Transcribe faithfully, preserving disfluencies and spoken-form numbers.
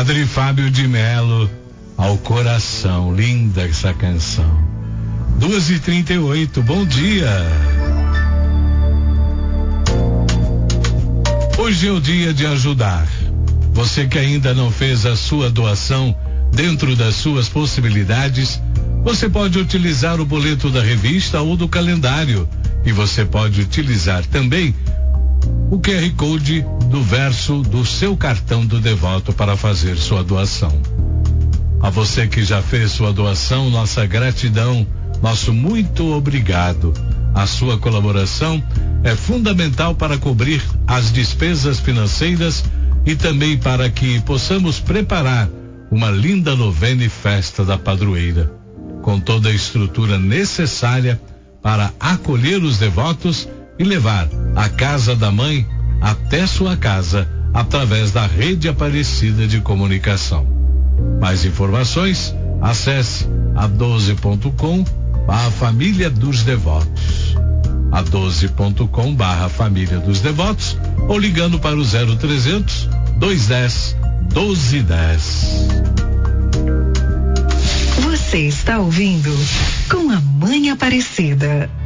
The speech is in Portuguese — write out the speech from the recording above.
Padre Fábio de Melo, Ao Coração. Linda essa canção. duas e trinta e oito, bom dia. Hoje é o dia de ajudar. Você que ainda não fez a sua doação dentro das suas possibilidades, você pode utilizar o boleto da revista ou do calendário. E você pode utilizar também o Q R Code do verso do seu cartão do Devoto para fazer sua doação. A você que já fez sua doação, nossa gratidão, nosso muito obrigado. A sua colaboração é fundamental para cobrir as despesas financeiras e também para que possamos preparar uma linda novena e festa da padroeira, com toda a estrutura necessária para acolher os devotos e levar a Casa da Mãe até sua casa através da Rede Aparecida de Comunicação. Mais informações, acesse a doze ponto com barra Família dos Devotos. a doze ponto com barra Família dos Devotos ou ligando para o zero trezentos, dois dez, doze dez. Você está ouvindo Com a Mãe Aparecida.